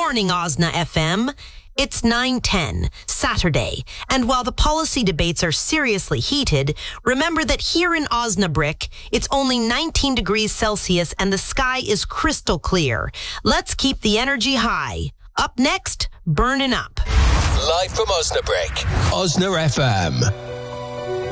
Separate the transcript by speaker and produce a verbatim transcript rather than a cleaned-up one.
Speaker 1: morning, Osna F M. It's nine ten, Saturday, and while the policy debates are seriously heated, remember that here in Osnabrick, it's only nineteen degrees Celsius and the sky is crystal clear. Let's keep the energy high. Up next, Burning Up.
Speaker 2: Live from Osnabrick, Osna F M.